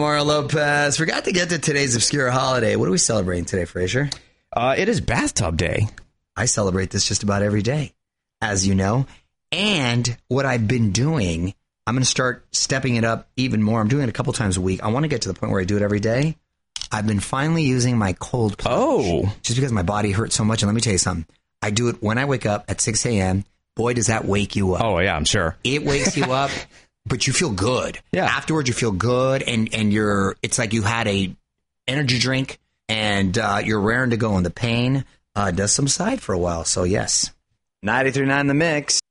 Mario Lopez. Forgot to get to today's obscure holiday. What are we celebrating today, Frazier? It is bathtub day. I celebrate this just about every day, as you know. And what I've been doing, I'm going to start stepping it up even more. I'm doing it a couple times a week. I want to get to the point where I do it every day. I've been finally using my cold plunge. Just because my body hurts so much. And let me tell you something. I do it when I wake up at 6 a.m. Boy, does that wake you up. Oh, yeah, I'm sure. It wakes you up, but you feel good. Yeah. Afterwards, you feel good, and it's like you had a energy drink, and you're raring to go, and the pain does subside for a while. So, yes. 93.9 The Mix.